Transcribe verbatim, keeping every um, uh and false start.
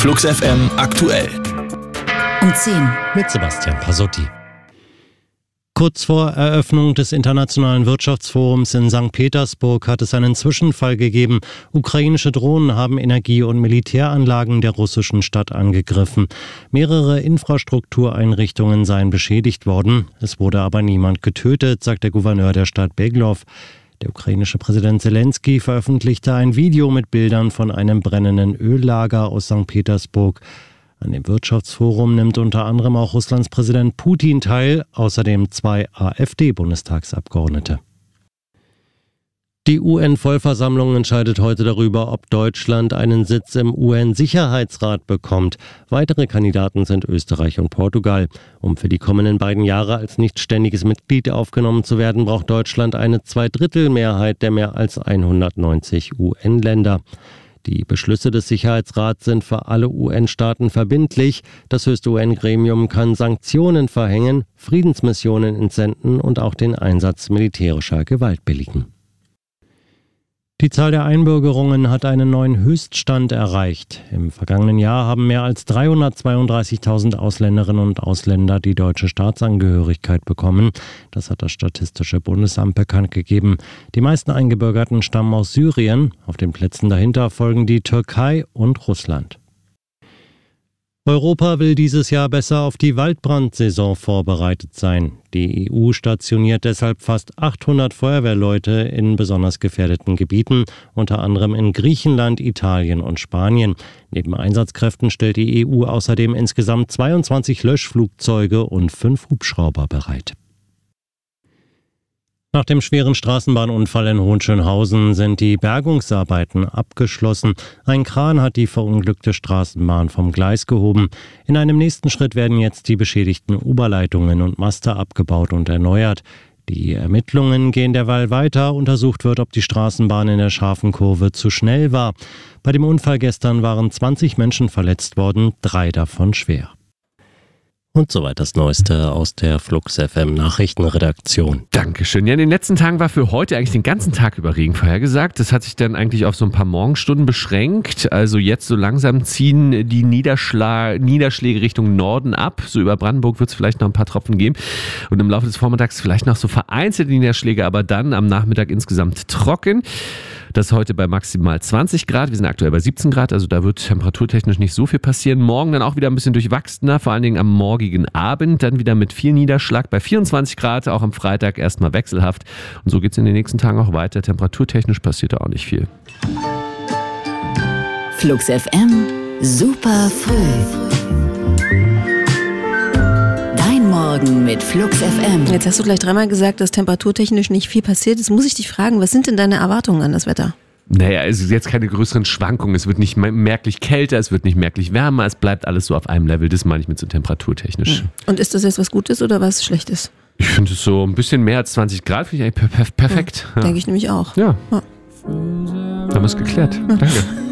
Flux F M aktuell. Um zehn. Mit Sebastian Pasotti. Kurz vor Eröffnung des Internationalen Wirtschaftsforums in Sankt Petersburg hat es einen Zwischenfall gegeben. Ukrainische Drohnen haben Energie- und Militäranlagen der russischen Stadt angegriffen. Mehrere Infrastruktureinrichtungen seien beschädigt worden. Es wurde aber niemand getötet, sagt der Gouverneur der Stadt Beglov. Der ukrainische Präsident Zelensky veröffentlichte ein Video mit Bildern von einem brennenden Öllager aus Sankt Petersburg. An dem Wirtschaftsforum nimmt unter anderem auch Russlands Präsident Putin teil, außerdem zwei AfD-Bundestagsabgeordnete. Die U N-Vollversammlung entscheidet heute darüber, ob Deutschland einen Sitz im U N-Sicherheitsrat bekommt. Weitere Kandidaten sind Österreich und Portugal. Um für die kommenden beiden Jahre als nicht ständiges Mitglied aufgenommen zu werden, braucht Deutschland eine Zweidrittelmehrheit der mehr als hundertneunzig U N-Länder. Die Beschlüsse des Sicherheitsrats sind für alle U N-Staaten verbindlich. Das höchste U N-Gremium kann Sanktionen verhängen, Friedensmissionen entsenden und auch den Einsatz militärischer Gewalt billigen. Die Zahl der Einbürgerungen hat einen neuen Höchststand erreicht. Im vergangenen Jahr haben mehr als dreihundertzweiunddreißigtausend Ausländerinnen und Ausländer die deutsche Staatsangehörigkeit bekommen. Das hat das Statistische Bundesamt bekannt gegeben. Die meisten Eingebürgerten stammen aus Syrien. Auf den Plätzen dahinter folgen die Türkei und Russland. Europa will dieses Jahr besser auf die Waldbrandsaison vorbereitet sein. Die E U stationiert deshalb fast achthundert Feuerwehrleute in besonders gefährdeten Gebieten, unter anderem in Griechenland, Italien und Spanien. Neben Einsatzkräften stellt die E U außerdem insgesamt zweiundzwanzig Löschflugzeuge und fünf Hubschrauber bereit. Nach dem schweren Straßenbahnunfall in Hohenschönhausen sind die Bergungsarbeiten abgeschlossen. Ein Kran hat die verunglückte Straßenbahn vom Gleis gehoben. In einem nächsten Schritt werden jetzt die beschädigten Oberleitungen und Maste abgebaut und erneuert. Die Ermittlungen gehen derweil weiter. Untersucht wird, ob die Straßenbahn in der scharfen Kurve zu schnell war. Bei dem Unfall gestern waren zwanzig Menschen verletzt worden, drei davon schwer. Und soweit das Neueste aus der Flux F M Nachrichtenredaktion. Dankeschön. Ja, in den letzten Tagen war für heute eigentlich den ganzen Tag über Regen vorhergesagt. Das hat sich dann eigentlich auf so ein paar Morgenstunden beschränkt. Also jetzt so langsam ziehen die Niederschlag- Niederschläge Richtung Norden ab. So über Brandenburg wird es vielleicht noch ein paar Tropfen geben. Und im Laufe des Vormittags vielleicht noch so vereinzelte Niederschläge, aber dann am Nachmittag insgesamt trocken. Das heute bei maximal zwanzig Grad. Wir sind aktuell bei siebzehn Grad, also da wird temperaturtechnisch nicht so viel passieren. Morgen dann auch wieder ein bisschen durchwachsener, vor allen Dingen am morgigen Abend. Dann wieder mit viel Niederschlag bei vierundzwanzig Grad, auch am Freitag erstmal wechselhaft. Und so geht es in den nächsten Tagen auch weiter. Temperaturtechnisch passiert da auch nicht viel. Flux F M, super früh. Dein Morgen mit Flux F M. Jetzt hast du gleich dreimal gesagt, dass temperaturtechnisch nicht viel passiert. Jetzt muss ich dich fragen, was sind denn deine Erwartungen an das Wetter? Naja, es ist jetzt keine größeren Schwankungen. Es wird nicht merklich kälter, es wird nicht merklich wärmer. Es bleibt alles so auf einem Level. Das meine ich mit so temperaturtechnisch. Und ist das jetzt was Gutes oder was Schlechtes? Ich finde es so ein bisschen mehr als zwanzig Grad, finde ich eigentlich per- per- perfekt. Ja, Ja. Denke ich nämlich auch. Ja. Ja. Haben wir es geklärt. Danke.